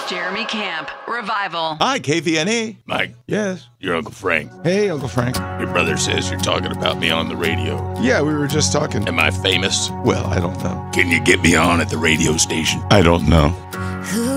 Jeremy Camp, Revival. Hi, KVNE. Mike, Yes. your Uncle Frank. Hey, Uncle Frank. Your brother says you're talking about me on the radio. Yeah, we were just talking. Am I famous? Well, I don't know. Can you get me on at the radio station? I don't know.